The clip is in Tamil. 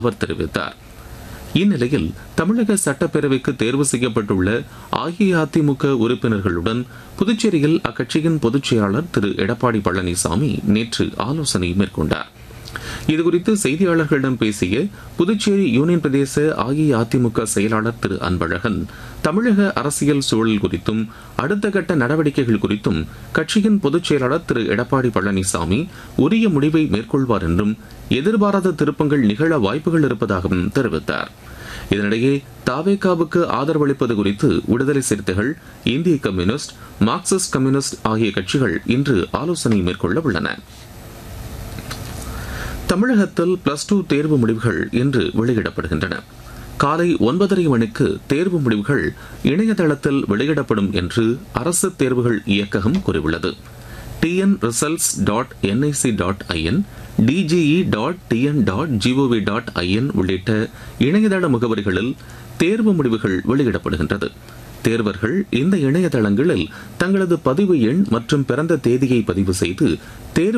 அவர் தெரிவித்தார். இந்நிலையில் தமிழக சட்டப்பேரவைக்கு தேர்வு செய்யப்பட்டுள்ள அஇஅதிமுக உறுப்பினர்களுடன் புதுச்சேரியில் அக்கட்சியின் பொதுச் செயலாளர் திரு எடப்பாடி பழனிசாமி நேற்று ஆலோசனை மேற்கொண்டார். இதுகுறித்து செய்தியாளர்களிடம் பேசிய புதுச்சேரி யூனியன் பிரதேச அஇஅதிமுக செயலாளர் திரு அன்பழகன், தமிழக அரசியல் சூழல் குறித்தும் அடுத்த கட்ட நடவடிக்கைகள் குறித்தும் கட்சியின் பொதுச் செயலாளர் திரு எடப்பாடி பழனிசாமி உரிய முடிவை மேற்கொள்வார் என்றும் எதிர்பாராத திருப்பங்கள் நிகழ வாய்ப்புகள் இருப்பதாகவும் தெரிவித்தார். இதனிடையே தாவேகாவுக்கு ஆதரவளிப்பது குறித்து விடுதலை சிறுத்தைகள், இந்திய கம்யூனிஸ்ட், மார்க்சிஸ்ட் கம்யூனிஸ்ட் ஆகிய கட்சிகள் இன்று ஆலோசனை மேற்கொள்ள உள்ளன. தமிழகத்தில் +2 தேர்வு முடிவுகள் இன்று வெளியிடப்படுகின்றன. காலை 9:30 மணிக்கு தேர்வு முடிவுகள் இணையதளத்தில் வெளியிடப்படும் என்று அரசு தேர்வுகள் இயக்ககம் கூறியுள்ளது. tnresults.nic.in, dge.tn.gov.in உள்ளிட்ட இணையதள முகவரிகளில் தேர்வு முடிவுகள் வெளியிடப்படுகின்றது. தேர்வர்கள் இந்த இணையதளங்களில் தங்களது பதிவு எண் மற்றும் பிறந்த தேதியை பதிவு செய்து தேர்வு